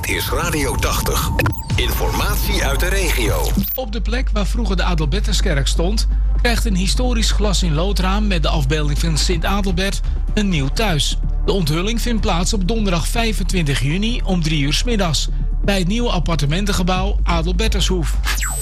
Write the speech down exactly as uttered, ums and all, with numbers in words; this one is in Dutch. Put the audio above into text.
is Radio tachtig. Informatie uit de regio. Op de plek waar vroeger de Adelbertuskerk stond, krijgt een historisch glas in loodraam met de afbeelding van Sint Adelbert een nieuw thuis. De onthulling vindt plaats op donderdag vijfentwintig juni om drie uur 's middags bij het nieuwe appartementengebouw Adelbertushoef.